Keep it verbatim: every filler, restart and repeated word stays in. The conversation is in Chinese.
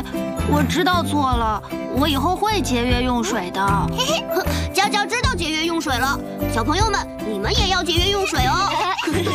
我知道错了，我以后会节约用水的。 嘿嘿，佳佳知道节约用水了，小朋友们，你们也要节约用水哦。